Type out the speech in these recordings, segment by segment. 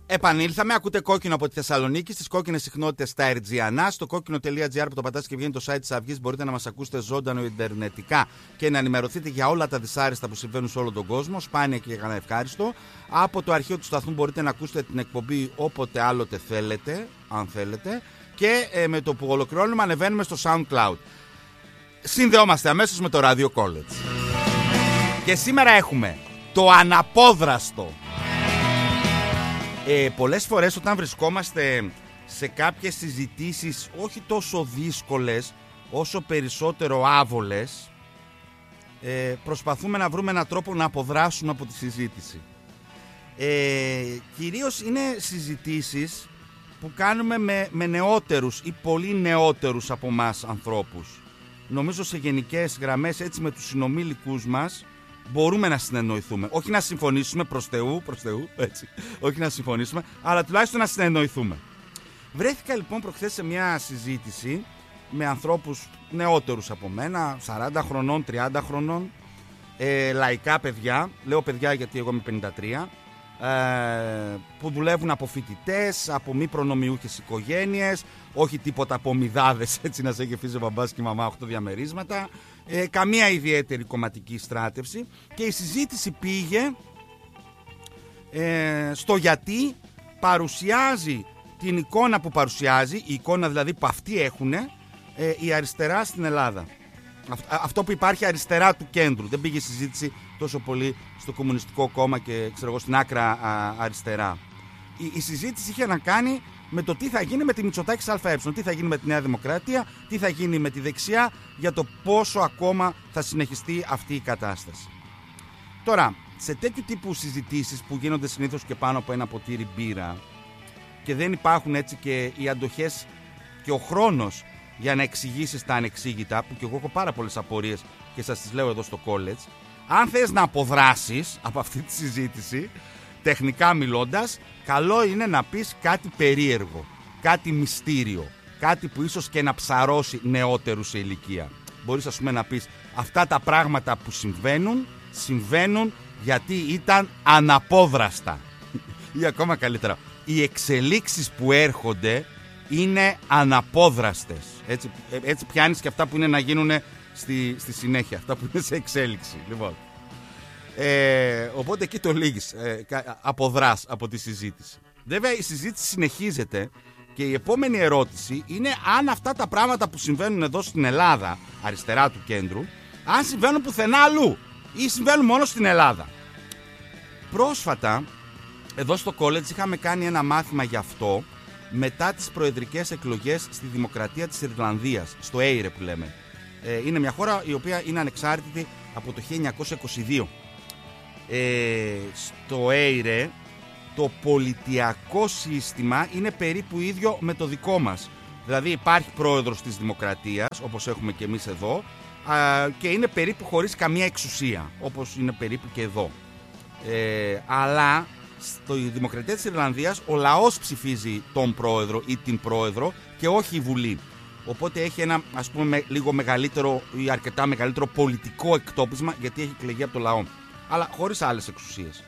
Επανήλθαμε, ακούτε Κόκκινο από τη Θεσσαλονίκη, στις κόκκινες συχνότητες στα RGNA, στο κόκκινο.gr που το πατάτε και βγαίνει το site της Αυγής. Μπορείτε να μας ακούσετε ζωντανό ιντερνετικά και να ενημερωθείτε για όλα τα δυσάρεστα που συμβαίνουν σε όλο τον κόσμο, σπάνια και κανένα ευχάριστο. Από το αρχείο του σταθμού μπορείτε να ακούσετε την εκπομπή όποτε άλλοτε θέλετε, αν θέλετε. Και με το που ολοκληρώνουμε ανεβαίνουμε στο SoundCloud. Συνδεόμαστε αμέσως με το Radio College. Και σήμερα έχουμε το αναπόδραστο. Πολλές φορές όταν βρισκόμαστε σε κάποιες συζητήσεις όχι τόσο δύσκολες όσο περισσότερο άβολες, προσπαθούμε να βρούμε έναν τρόπο να αποδράσουμε από τη συζήτηση. Κυρίως είναι συζητήσεις που κάνουμε με νεότερους ή πολύ νεότερους από μας ανθρώπους. Νομίζω σε γενικές γραμμές, έτσι με τους συνομήλικους μας, μπορούμε να συνεννοηθούμε. Όχι να συμφωνήσουμε προς Θεού, έτσι. Όχι να συμφωνήσουμε, αλλά τουλάχιστον να συνεννοηθούμε. Βρέθηκα λοιπόν προχθές σε μια συζήτηση με ανθρώπους νεότερους από μένα, 40 χρονών, 30 χρονών, λαϊκά παιδιά, λέω παιδιά γιατί εγώ είμαι 53, που δουλεύουν από φοιτητές, από μη προνομιούχες οικογένειες, όχι τίποτα από μηδάδες, έτσι να σε έχει αφήσει ο μπαμπάς και η μαμά 8 διαμερίσματα, καμία ιδιαίτερη κομματική στράτευση, και η συζήτηση πήγε στο γιατί παρουσιάζει την εικόνα που παρουσιάζει, η εικόνα δηλαδή που αυτοί έχουν, η αριστερά στην Ελλάδα. Αυτό που υπάρχει αριστερά του κέντρου. Δεν πήγε η συζήτηση τόσο πολύ στο Κομμουνιστικό Κόμμα και ξέρω εγώ στην άκρα αριστερά. Η συζήτηση είχε να κάνει με το τι θα γίνει με τη Μητσοτάκης ΑΕ, τι θα γίνει με τη Νέα Δημοκρατία, τι θα γίνει με τη δεξιά, για το πόσο ακόμα θα συνεχιστεί αυτή η κατάσταση. Τώρα, σε τέτοιου τύπου συζητήσεις που γίνονται συνήθως και πάνω από ένα ποτήρι μπύρα και δεν υπάρχουν έτσι και οι αντοχές και ο χρόνος για να εξηγήσεις τα ανεξήγητα, που και εγώ έχω πάρα πολλές απορίες και σας τις λέω εδώ στο college, αν θες να αποδράσεις από αυτή τη συζήτηση, τεχνικά μιλώντας, καλό είναι να πεις κάτι περίεργο, κάτι μυστήριο, κάτι που ίσως και να ψαρώσει νεότερους σε ηλικία. Μπορείς ας πούμε να πεις αυτά τα πράγματα που συμβαίνουν γιατί ήταν αναπόδραστα. Ή ακόμα καλύτερα, οι εξελίξεις που έρχονται είναι αναπόδραστες. Έτσι πιάνεις και αυτά που είναι να γίνουν στη συνέχεια, αυτά που είναι σε εξέλιξη. Λοιπόν. Οπότε εκεί το λύγεις, αποδράς από τη συζήτηση. Βέβαια η συζήτηση συνεχίζεται και η επόμενη ερώτηση είναι αν αυτά τα πράγματα που συμβαίνουν εδώ στην Ελλάδα, αριστερά του κέντρου, αν συμβαίνουν πουθενά αλλού ή συμβαίνουν μόνο στην Ελλάδα. Πρόσφατα εδώ στο college είχαμε κάνει ένα μάθημα γι' αυτό μετά τις προεδρικές εκλογές στη Δημοκρατία της Ιρλανδίας, στο Έιρε που λέμε. Είναι μια χώρα η οποία είναι ανεξάρτητη από το 1922. Στο Έιρε το πολιτιακό σύστημα είναι περίπου ίδιο με το δικό μας. Δηλαδή υπάρχει πρόεδρος της Δημοκρατίας, όπως έχουμε και εμείς εδώ, και είναι περίπου χωρίς καμία εξουσία, όπως είναι περίπου και εδώ. Αλλά στη Δημοκρατία της Ιρλανδίας ο λαός ψηφίζει τον πρόεδρο ή την πρόεδρο και όχι η Βουλή. Οπότε έχει ένα, ας πούμε, λίγο μεγαλύτερο ή αρκετά μεγαλύτερο πολιτικό εκτόπισμα, γιατί έχει εκλεγεί από το λαό, αλλά χωρίς άλλες εξουσίες.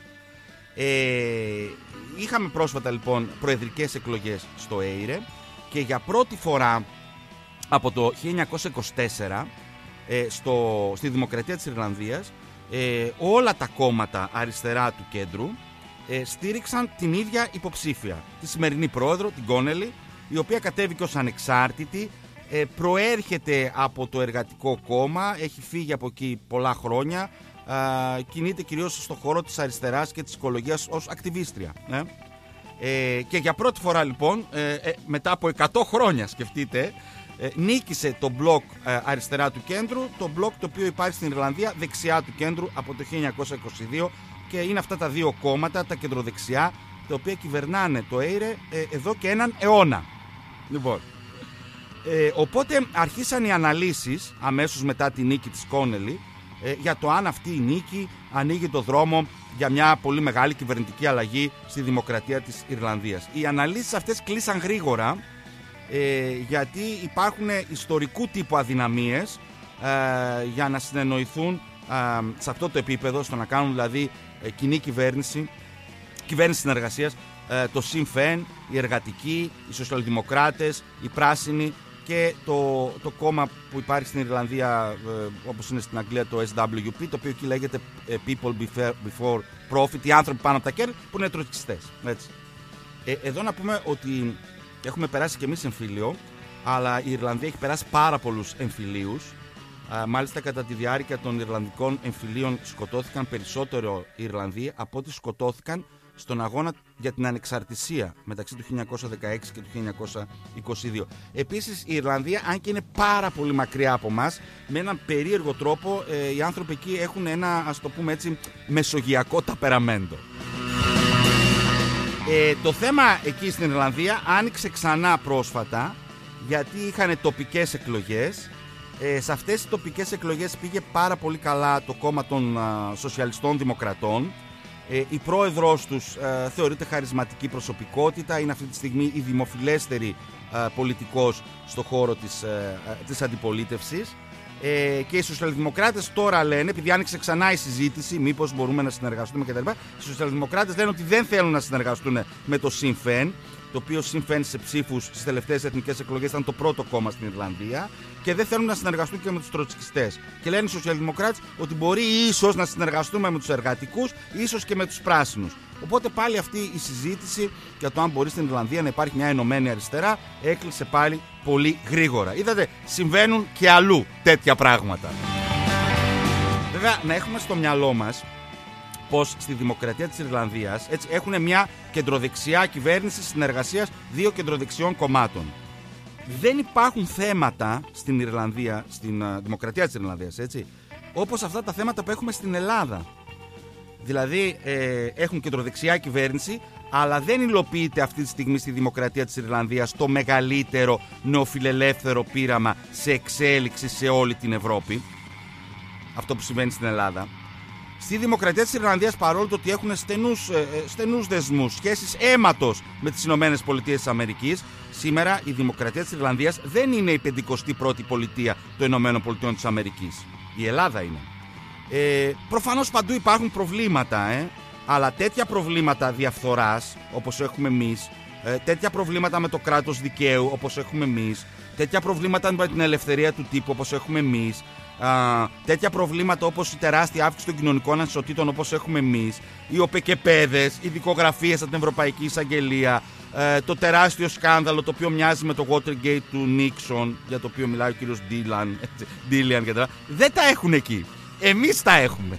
Είχαμε πρόσφατα λοιπόν προεδρικές εκλογές στο Έιρε και για πρώτη φορά από το 1924 στη Δημοκρατία της Ιρλανδίας όλα τα κόμματα αριστερά του κέντρου στήριξαν την ίδια υποψήφια, τη σημερινή πρόεδρο, την Κόνελη, η οποία κατέβηκε ως ανεξάρτητη, προέρχεται από το Εργατικό Κόμμα, έχει φύγει από εκεί πολλά χρόνια, κινείται κυρίως στον χώρο της αριστεράς και της οικολογίας ως ακτιβίστρια. Και για πρώτη φορά λοιπόν, μετά από 100 χρόνια σκεφτείτε, νίκησε το μπλοκ αριστερά του κέντρου, το μπλοκ το οποίο υπάρχει στην Ιρλανδία δεξιά του κέντρου από το 1922, και είναι αυτά τα δύο κόμματα, τα κεντροδεξιά, τα οποία κυβερνάνε το Έιρε εδώ και έναν αιώνα. Λοιπόν, οπότε αρχίσαν οι αναλύσεις αμέσως μετά τη νίκη της Κόνελη για το αν αυτή η νίκη ανοίγει το δρόμο για μια πολύ μεγάλη κυβερνητική αλλαγή στη Δημοκρατία της Ιρλανδίας. Οι αναλύσεις αυτές κλείσαν γρήγορα, γιατί υπάρχουν ιστορικού τύπου αδυναμίες για να συνεννοηθούν σε αυτό το επίπεδο, στο να κάνουν δηλαδή κοινή κυβέρνηση κυβέρνηση συνεργασίας, το Sinn Féin, οι εργατικοί, οι σοσιαλδημοκράτες, οι πράσινοι και το κόμμα που υπάρχει στην Ιρλανδία, όπως είναι στην Αγγλία, το SWP, το οποίο εκεί λέγεται People Before Profit, οι άνθρωποι πάνω από τα κέρδη, που είναι τροτσκιστές. Εδώ να πούμε ότι έχουμε περάσει κι εμείς εμφύλιο, αλλά η Ιρλανδία έχει περάσει πάρα πολλούς εμφυλίους. Μάλιστα, κατά τη διάρκεια των Ιρλανδικών εμφυλίων σκοτώθηκαν περισσότερο οι Ιρλανδοί από ό,τι σκοτώθηκαν στον αγώνα για την ανεξαρτησία μεταξύ του 1916 και του 1922. Επίσης, η Ιρλανδία, αν και είναι πάρα πολύ μακριά από μας, με έναν περίεργο τρόπο οι άνθρωποι εκεί έχουν ένα, ας το πούμε έτσι, μεσογειακό ταπεραμέντο. Το θέμα εκεί στην Ιρλανδία άνοιξε ξανά πρόσφατα, γιατί είχαν τοπικές εκλογές. Σε αυτές τις τοπικές εκλογές πήγε πάρα πολύ καλά το κόμμα των Σοσιαλιστών Δημοκρατών. Η πρόεδρος τους θεωρείται χαρισματική προσωπικότητα, είναι αυτή τη στιγμή η δημοφιλέστερη πολιτικός στο χώρο της αντιπολίτευσης. Και οι σοσιαλδημοκράτες τώρα λένε, επειδή άνοιξε ξανά η συζήτηση, μήπως μπορούμε να συνεργαστούμε κτλ. Οι σοσιαλδημοκράτες λένε ότι δεν θέλουν να συνεργαστούν με το Sinn Féin, το οποίο Sinn Féin σε ψήφους στις τελευταίες εθνικές εκλογές ήταν το πρώτο κόμμα στην Ιρλανδία, και δεν θέλουν να συνεργαστούν και με τους τροτσκιστές. Και λένε οι σοσιαλδημοκράτες ότι μπορεί ίσως να συνεργαστούμε με τους εργατικούς, ίσως και με τους πράσινους. Οπότε πάλι αυτή η συζήτηση για το αν μπορεί στην Ιρλανδία να υπάρχει μια ενωμένη αριστερά έκλεισε πάλι πολύ γρήγορα. Είδατε, συμβαίνουν και αλλού τέτοια πράγματα. Βέβαια, να έχουμε στο μυαλό μας πως στη δημοκρατία της Ιρλανδίας έτσι, έχουν μια κεντροδεξιά κυβέρνηση συνεργασίας δύο κεντροδεξιών κομμάτων. Δεν υπάρχουν θέματα στην Ιρλανδία, στην δημοκρατία της Ιρλανδίας, έτσι, όπως αυτά τα θέματα που έχουμε στην Ελλάδα. Δηλαδή έχουν κεντροδεξιά κυβέρνηση, αλλά δεν υλοποιείται αυτή τη στιγμή στη δημοκρατία της Ιρλανδίας το μεγαλύτερο νεοφιλελεύθερο πείραμα σε εξέλιξη σε όλη την Ευρώπη. Αυτό που συμβαίνει στην Ελλάδα. Στη δημοκρατία της Ιρλανδίας, παρόλο το ότι έχουν στενούς δεσμούς, σχέσεις αίματος με τις ΗΠΑ, σήμερα η δημοκρατία της Ιρλανδίας δεν είναι η 51η πολιτεία των ΗΠΑ. Η Ελλάδα είναι. Προφανώς παντού υπάρχουν προβλήματα, αλλά τέτοια προβλήματα διαφθοράς όπως έχουμε εμείς, τέτοια προβλήματα με το κράτος δικαίου όπως έχουμε εμείς, τέτοια προβλήματα με την ελευθερία του τύπου όπως έχουμε εμείς, τέτοια προβλήματα όπως η τεράστια αύξηση των κοινωνικών ανισοτήτων όπως έχουμε εμείς, οι οπεκεπαίδες, οι δικογραφίες από την Ευρωπαϊκή Εισαγγελία, το τεράστιο σκάνδαλο το οποίο μοιάζει με το Watergate του Νίξον, για το οποίο μιλάει ο κύριος Ντίλιαν κτλ. Δεν τα έχουν εκεί. Εμείς τα έχουμε.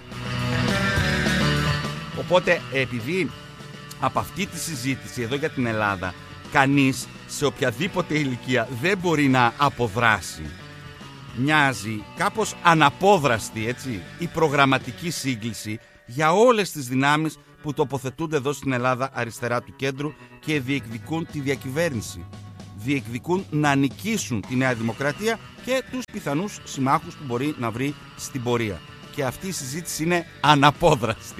Οπότε, επειδή από αυτή τη συζήτηση εδώ για την Ελλάδα κανείς σε οποιαδήποτε ηλικία δεν μπορεί να αποδράσει, μοιάζει κάπως αναπόδραστη, έτσι, η προγραμματική σύγκληση για όλες τις δυνάμεις που τοποθετούνται εδώ στην Ελλάδα αριστερά του κέντρου και διεκδικούν τη διακυβέρνηση. Διεκδικούν να νικήσουν τη Νέα Δημοκρατία και τους πιθανούς συμμάχους που μπορεί να βρει στην πορεία. Και αυτή η συζήτηση είναι αναπόδραστη.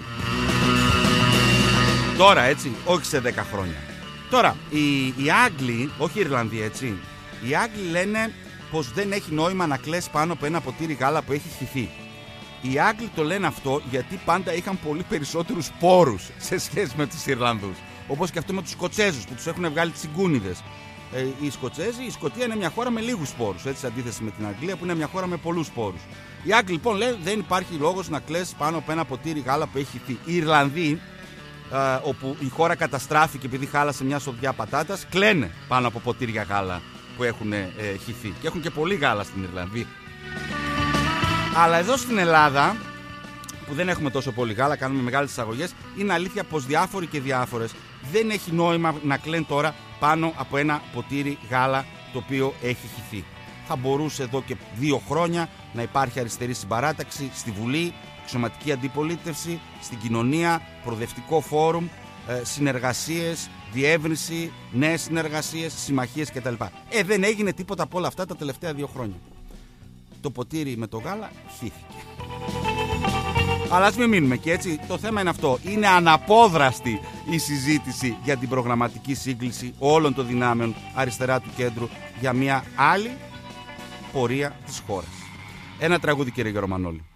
Τώρα, έτσι, όχι σε 10 χρόνια. Τώρα, οι Άγγλοι, όχι οι Ιρλανδοί, έτσι, οι Άγγλοι λένε πως δεν έχει νόημα να κλαις πάνω από ένα ποτήρι γάλα που έχει χυθεί. Οι Άγγλοι το λένε αυτό γιατί πάντα είχαν πολύ περισσότερους πόρους σε σχέση με τους Ιρλανδούς. Όπως και αυτό με τους Σκοτσέζους που τους έχουν βγάλει τσιγκούνιδες. Οι Σκοτσέζοι, η Σκωτία είναι μια χώρα με λίγους πόρους, έτσι, σε αντίθεση με την Αγγλία που είναι μια χώρα με πολλούς πόρους. Οι Άγγλοι λοιπόν λένε δεν υπάρχει λόγος να κλαις πάνω από ένα ποτήρι γάλα που έχει χυθεί. Οι Ιρλανδοί, όπου η χώρα καταστράφηκε επειδή χάλασε μια σοδιά πατάτας, κλαίνε πάνω από ποτήρια γάλα που έχουν χυθεί. Και έχουν και πολύ γάλα στην Ιρλανδία. Αλλά εδώ στην Ελλάδα, που δεν έχουμε τόσο πολύ γάλα, κάνουμε μεγάλες εισαγωγές, είναι αλήθεια πως διάφοροι και διάφορες δεν έχει νόημα να κλαίνουν τώρα πάνω από ένα ποτήρι γάλα το οποίο έχει χυθεί. Θα μπορούσε εδώ και 2 χρόνια να υπάρχει αριστερή συμπαράταξη στη Βουλή, αξιωματική αντιπολίτευση, στην κοινωνία, προοδευτικό φόρουμ, συνεργασίες, διεύρυνση, νέες συνεργασίες, συμμαχίες κτλ. Δεν έγινε τίποτα από όλα αυτά τα τελευταία 2 χρόνια. Το ποτήρι με το γάλα χύθηκε. Αλλά ας μην μείνουμε και έτσι. Το θέμα είναι αυτό. Είναι αναπόδραστη η συζήτηση για την προγραμματική σύγκληση όλων των δυνάμεων αριστερά του κέντρου για μια άλλη πορεία της χώρας. Ένα τραγούδι, κύριε Γερομανόλη.